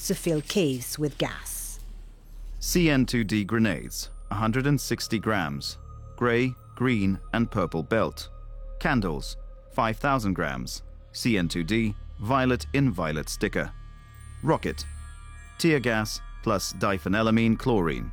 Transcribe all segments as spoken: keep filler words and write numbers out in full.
to fill caves with gas. C N two D grenades, one hundred sixty grams, grey, green and purple belt. Candles, five thousand grams, C N two D, violet in violet sticker. Rocket, tear gas plus diphenylamine chlorine.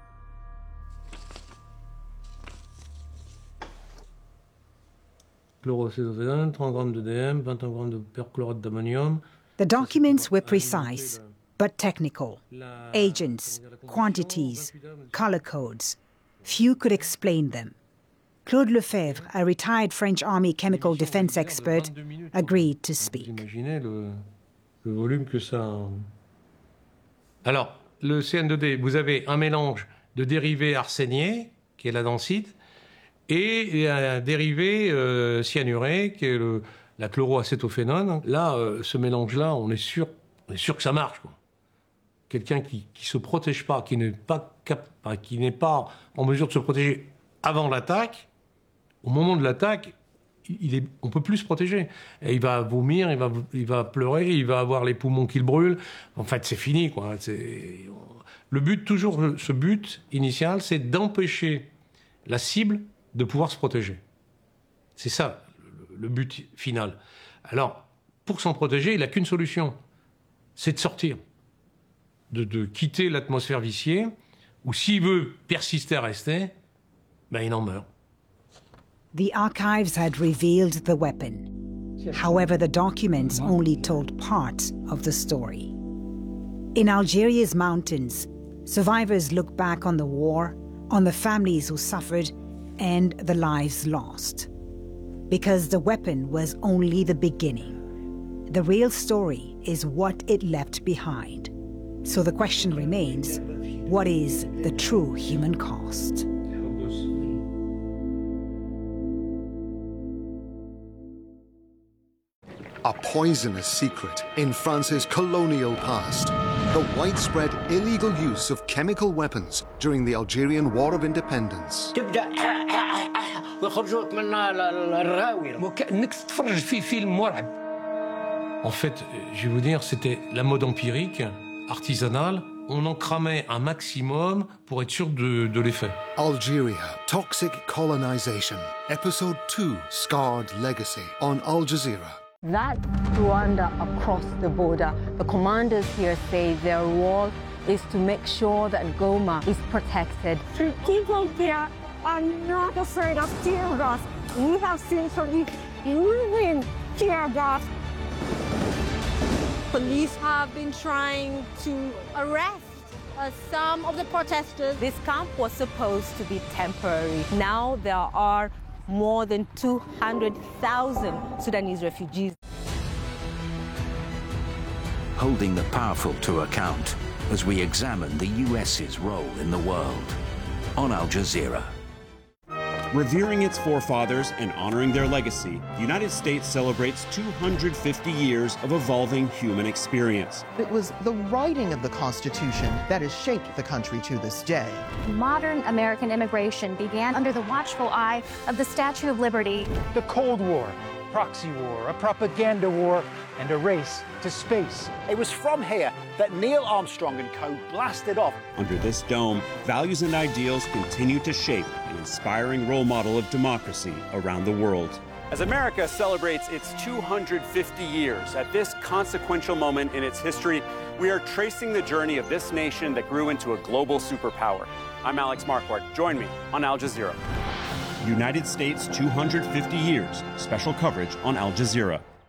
Chlorocétophénone, trente grammes de D M, vingt-un grammes de perchlorate d'ammonium. The documents were precise, but technical. Agents, quantities, color codes. Few could explain them. Claude Lefebvre, a retired French Army chemical defense expert, agreed to speak. Imaginez le, le volume que ça... Alors, le C N deux D, vous avez un mélange de dérivés arséniés, qui est la densite, et un dérivé euh, cyanuré, qui est le, la chloroacétophénone. Là, euh, ce mélange-là, on est sûr, on est sûr que ça marche, quoi. Quelqu'un qui ne se protège pas, qui n'est pas, cap... qui n'est pas en mesure de se protéger avant l'attaque, au moment de l'attaque, il est... on ne peut plus se protéger. Et il va vomir, il va... il va pleurer, il va avoir les poumons qui le brûlent. En fait, c'est fini, quoi. C'est... Le but, toujours, ce but initial, c'est d'empêcher la cible de pouvoir se protéger. C'est ça, le, le but final. Alors, pour s'en protéger, il n'a qu'une solution, c'est de sortir. De, de quitter l'atmosphère viciée, ou s'il veut persister à rester, ben il en meurt. The archives had revealed the weapon. However, the documents only told part of the story. In Algeria's mountains, survivors look back on the war, on the families who suffered, and the lives lost. Because the weapon was only the beginning. The real story is what it left behind. So the question remains, what is the true human cost? A poisonous secret in France's colonial past. The widespread illegal use of chemical weapons during the Algerian War of Independence. En fait, je vais vous dire, c'était la mode empirique, artisanale. On en cramait un maximum pour être sûr de, de l'effet. Algeria, Toxic Colonization. Episode two, Scarred Legacy, on Al Jazeera. That Rwanda across the border, the commanders here say their role is to make sure that Goma is protected. The people there are not afraid of tear gas. We have seen some living tear gas. Police have been trying to arrest uh, some of the protesters. This camp was supposed to be temporary. Now there are more than two hundred thousand Sudanese refugees. Holding the powerful to account as we examine the U S's role in the world on Al Jazeera. Revering its forefathers and honoring their legacy, the United States celebrates two hundred fifty years of evolving human experience. It was the writing of the Constitution that has shaped the country to this day. Modern American immigration began under the watchful eye of the Statue of Liberty. The Cold War, proxy war, a propaganda war, and a race to space. It was from here that Neil Armstrong and co blasted off. Under this dome, values and ideals continue to shape an inspiring role model of democracy around the world. As America celebrates its two hundred fifty years, at this consequential moment in its history, we are tracing the journey of this nation that grew into a global superpower. I'm Alex Marquardt. Join me on Al Jazeera. United States two hundred fifty years, special coverage on Al Jazeera.